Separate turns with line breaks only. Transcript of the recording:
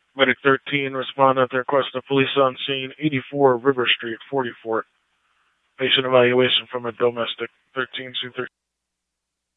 Medic 13 responded at the request of police on scene, 84 River Street, 44. Patient evaluation from a domestic, 13 to 13.